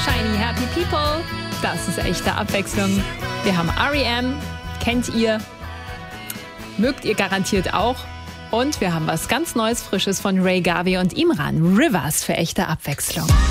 Shiny Happy People. Das ist echte Abwechslung. Wir haben R.E.M., kennt ihr, mögt ihr garantiert auch. Und wir haben was ganz Neues, Frisches von Ray Garvey und Imran. Rivers für echte Abwechslung.